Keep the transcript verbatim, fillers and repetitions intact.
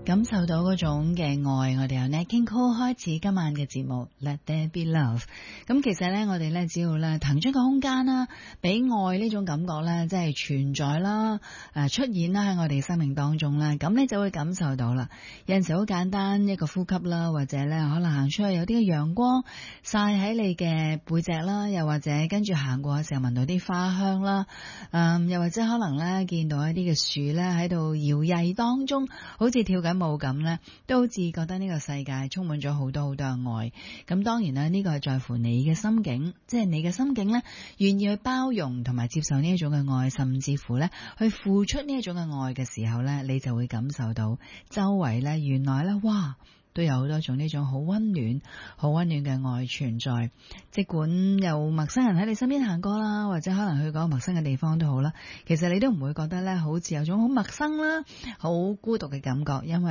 感受到嗰種嘅愛，我哋由 Nat King Cole 開始今晚嘅節目 Let There Be Love。咁其實咧，我哋咧只要咧騰出個空間啦，俾愛呢種感覺咧，即係存在啦，誒出現啦喺我哋生命當中啦，咁你就會感受到啦。有陣時好簡單一個呼吸啦，或者咧可能行出去有啲嘅陽光曬喺你嘅背脊啦，又或者跟住行過嘅時候聞到啲花香啦，誒又或者可能咧見到一啲嘅樹咧喺度搖曳當中，好似跳緊舞咁咧，都好似覺得呢個世界充滿咗好多好多嘅愛。咁當然啦，呢個係在乎你嘅心境，即係你嘅心境咧，願意去包容同埋接受呢一種嘅愛，甚至乎咧去付出呢一種嘅愛嘅時候咧，你就會感受到周圍咧原來咧，哇！都有好多種呢種好溫暖、好溫暖嘅愛存在。即管有陌生人喺你身邊行過啦，或者可能去嗰個陌生嘅地方都好啦，其實你都唔會覺得咧，好似有種好陌生啦、好孤獨嘅感覺，因為